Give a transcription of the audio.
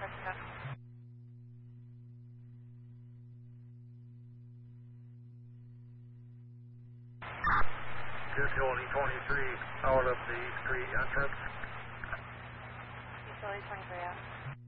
Utility 23 out of the street entrance. Utility 23 out.